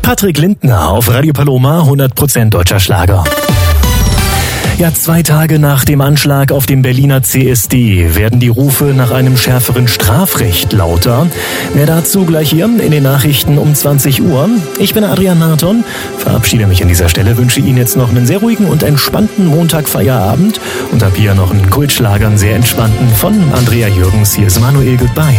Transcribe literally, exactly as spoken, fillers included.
Patrick Lindner auf Radio Paloma, hundert Prozent deutscher Schlager. Ja, zwei Tage nach dem Anschlag auf dem Berliner C S D werden die Rufe nach einem schärferen Strafrecht lauter. Mehr dazu gleich hier in den Nachrichten um zwanzig Uhr. Ich bin Adrian Marton, verabschiede mich an dieser Stelle, wünsche Ihnen jetzt noch einen sehr ruhigen und entspannten Montag-Feierabend und habe hier noch einen Kultschlager, einen sehr entspannten von Andrea Jürgens. Hier ist Manuel Goodbye.